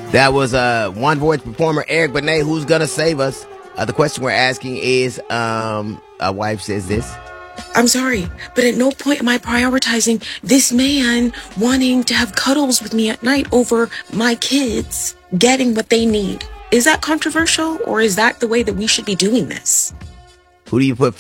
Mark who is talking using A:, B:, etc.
A: That was One Voice performer Eric Benet. Who's gonna save us? The question we're asking is, a wife says this.
B: I'm sorry, but at no point am I prioritizing this man wanting to have cuddles with me at night over my kids getting what they need. Is that controversial, or is that the way that we should be doing this?
A: Who do you put